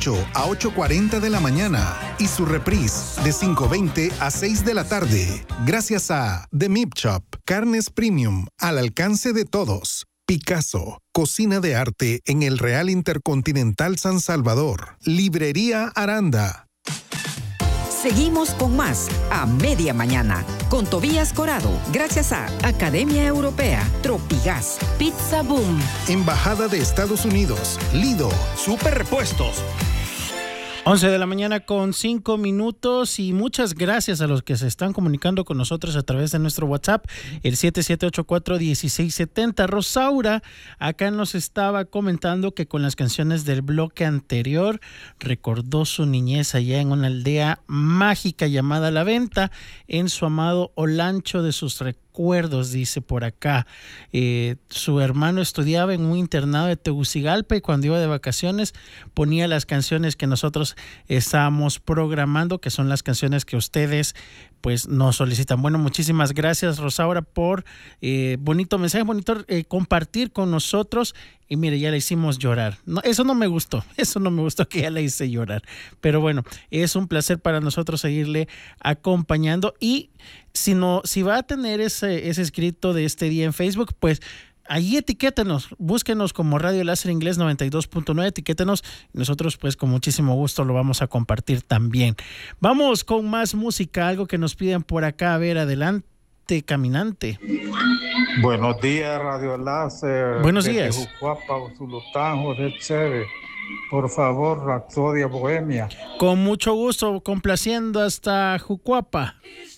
8 a 8:40 de la mañana y su reprise de 5:20 a 6 de la tarde. Gracias a The Meat Shop, carnes premium al alcance de todos. Picasso, cocina de arte en el Real Intercontinental San Salvador. Librería Aranda. Seguimos con más a media mañana con Tobías Corado, gracias a Academia Europea, Tropigas, Pizza Boom, Embajada de Estados Unidos, Lido, Super Repuestos. 11 de la mañana con 5 minutos y muchas gracias a los que se están comunicando con nosotros a través de nuestro WhatsApp, el 7784-1670. Rosaura acá nos estaba comentando que con las canciones del bloque anterior recordó su niñez allá en una aldea mágica llamada La Venta, en su amado Olancho de sus recuerdos, dice por acá. Su hermano estudiaba en un internado de Tegucigalpa y cuando iba de vacaciones ponía las canciones que nosotros estábamos programando, que son las canciones que ustedes pues nos solicitan. Bueno, muchísimas gracias, Rosaura, por bonito mensaje, bonito compartir con nosotros. Y mire, ya la hicimos llorar. No, eso no me gustó que ya la hice llorar. Pero bueno, es un placer para nosotros seguirle acompañando. Y si va a tener ese escrito de este día en Facebook, pues ahí etiquétenos, búsquenos como Radio Láser Inglés 92.9, etiquétenos. Nosotros pues con muchísimo gusto lo vamos a compartir también. Vamos con más música, algo que nos piden por acá. A ver, adelante, caminante. Buenos días, Radio Láser. Buenos días. Jucuapa, Usulután, José Chévez. Por favor, Rapsodia Bohemia. Con mucho gusto, complaciendo hasta Jucuapa.